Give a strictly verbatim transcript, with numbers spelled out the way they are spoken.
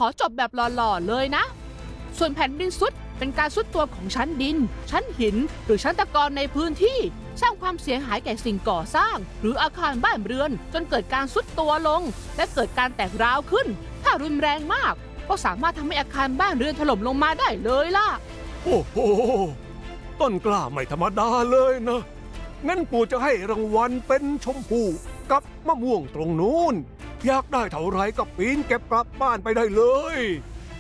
อจบแบบหล่อๆเลยนะส่วนแผ่นดินทรุดเป็นการทรุดตัวของชั้นดินชั้นหินหรือชั้นตะกอนในพื้นที่สร้างความเสียหายแก่สิ่งก่อสร้างหรืออาคารบ้านเรือนจนเกิดการทรุดตัวลงและเกิดการแตกร้าวขึ้นถ้ารุนแรงมากก็สามารถทำให้อาคารบ้านเรือนถล่มลงมาได้เลยล่ะโอ้โหต้นกล้าไม่ธรรมดาเลยนะงั้นปู่จะให้รางวัลเป็นชมพู่กับมะม่วงตรงนู้นอยากได้เท่าไรก็ปีนเก็บกลับบ้านไปได้เลย